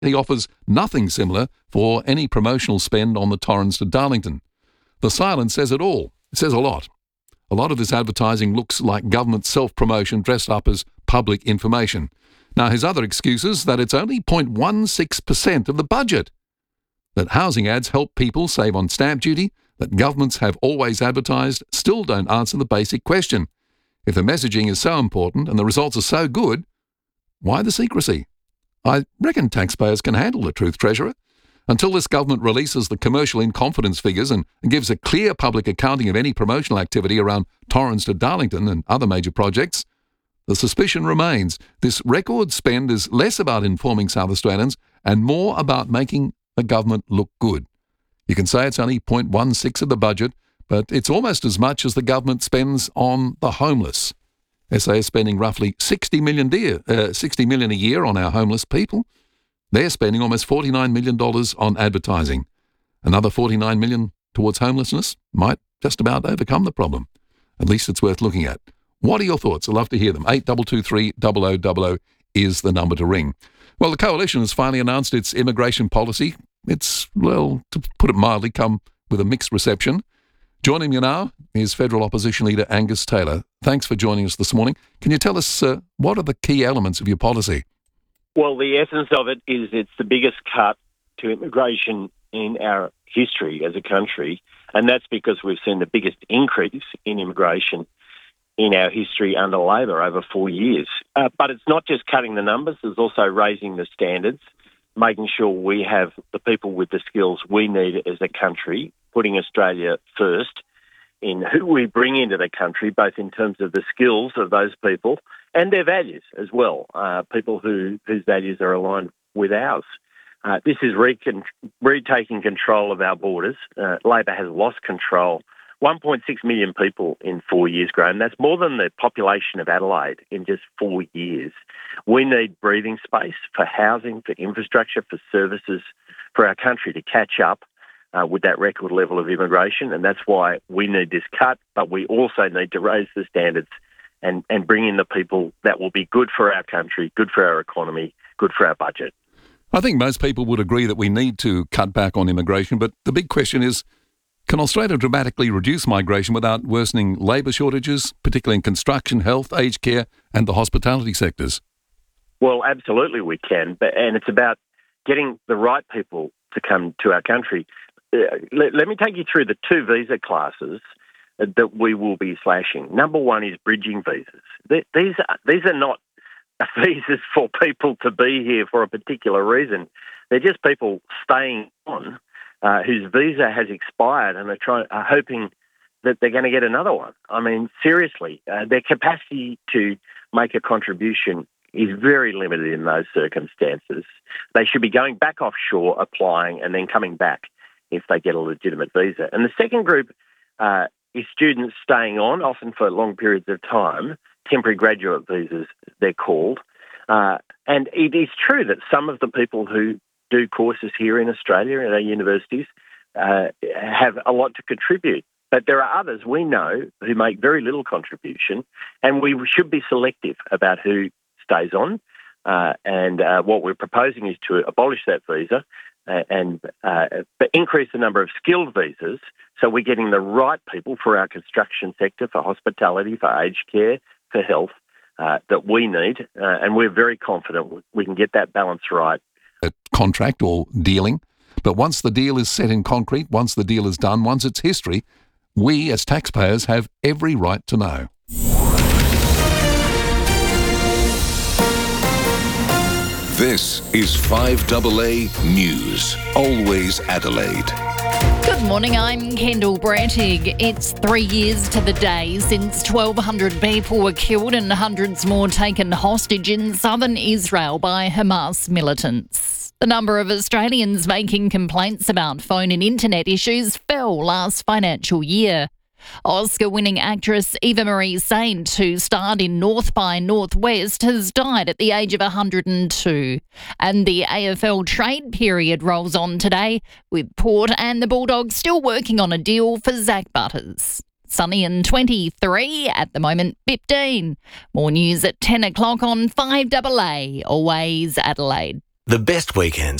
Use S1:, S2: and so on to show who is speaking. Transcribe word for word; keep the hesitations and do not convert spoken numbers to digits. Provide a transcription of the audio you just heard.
S1: he offers nothing similar for any promotional spend on the Torrens to Darlington. The silence says it all. It says a lot. A lot of this advertising looks like government self-promotion dressed up as public information. Now, his other excuse is that it's only zero point one six percent of the budget. That housing ads help people save on stamp duty, that governments have always advertised, still don't answer the basic question. If the messaging is so important and the results are so good, why the secrecy? I reckon taxpayers can handle the truth, Treasurer. Until this government releases the commercial in-confidence figures and gives a clear public accounting of any promotional activity around Torrens to Darlington and other major projects, the suspicion remains this record spend is less about informing South Australians and more about making the government look good. You can say it's only zero point one six of the budget, but it's almost as much as the government spends on the homeless. S A is spending roughly sixty million dollars uh, sixty million dollars a year on our homeless people. They're spending almost forty-nine million dollars on advertising. Another forty-nine million dollars towards homelessness might just about overcome the problem. At least it's worth looking at. What are your thoughts? I'd love to hear them. eight two two three, zero zero zero zero is the number to ring. Well, the Coalition has finally announced its immigration policy. It's, well, to put it mildly, come with a mixed reception. Joining me now is Federal Opposition Leader Angus Taylor. Thanks for joining us this morning. Can you tell us uh, what are the key elements of your policy?
S2: Well, the essence of it is it's the biggest cut to immigration in our history as a country, and that's because we've seen the biggest increase in immigration in our history under Labor over four years. Uh, but it's not just cutting the numbers, it's also raising the standards, making sure we have the people with the skills we need as a country, putting Australia first in who we bring into the country, both in terms of the skills of those people and their values as well, uh, people who whose values are aligned with ours. Uh, this is recon- retaking control of our borders. Uh, Labor has lost control. one point six million people in four years, Graham. That's more than the population of Adelaide in just four years. We need breathing space for housing, for infrastructure, for services, for our country to catch up uh, with that record level of immigration, and that's why we need this cut, but we also need to raise the standards and, and bring in the people that will be good for our country, good for our economy, good for our budget.
S1: I think most people would agree that we need to cut back on immigration, but the big question is, can Australia dramatically reduce migration without worsening labour shortages, particularly in construction, health, aged care and the hospitality sectors?
S2: Well, absolutely we can, but and it's about getting the right people to come to our country. Uh, let, let me take you through the two visa classes that we will be slashing. Number one is bridging visas. They, these, are, these are not visas for people to be here for a particular reason. They're just people staying on Uh, whose visa has expired and are, trying, are hoping that they're going to get another one. I mean, seriously, uh, their capacity to make a contribution is very limited in those circumstances. They should be going back offshore, applying, and then coming back if they get a legitimate visa. And the second group uh, is students staying on, often for long periods of time, temporary graduate visas, they're called. Uh, and it is true that some of the people who do courses here in Australia at our universities uh, have a lot to contribute. But there are others we know who make very little contribution, and we should be selective about who stays on. Uh, and uh, what we're proposing is to abolish that visa uh, and uh, but increase the number of skilled visas so we're getting the right people for our construction sector, for hospitality, for aged care, for health uh, that we need. Uh, and we're very confident we can get that balance right.
S1: A contract or dealing, but once the deal is set in concrete, once the deal is done, once it's history, we as taxpayers have every right to know.
S3: This is five A A News, always Adelaide.
S4: Good morning, I'm Kendall Brattig. It's three years to the day since twelve hundred people were killed and hundreds more taken hostage in southern Israel by Hamas militants. The number of Australians making complaints about phone and internet issues fell last financial year. Oscar-winning actress Eva Marie Saint, who starred in North by Northwest, has died at the age of one hundred two. And the A F L trade period rolls on today, with Port and the Bulldogs still working on a deal for Zach Butters. Sunny and twenty-three, at the moment fifteen. More news at ten o'clock on five A A, always Adelaide.
S5: The best weekends